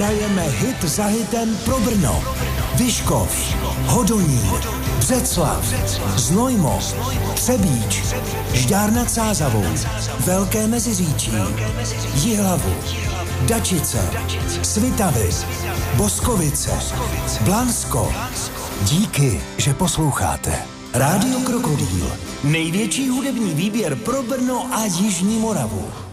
hrajeme hit za hitem pro Brno. Vyškov, Hodonín, Břeclav, Znojmo, Třebíč, Žďár nad Sázavou, Velké Meziříčí, Jihlavu, Dačice, Svitavy, Boskovice, Blansko. Díky, že posloucháte. Rádio Krokodýl. Největší hudební výběr pro Brno a Jižní Moravu.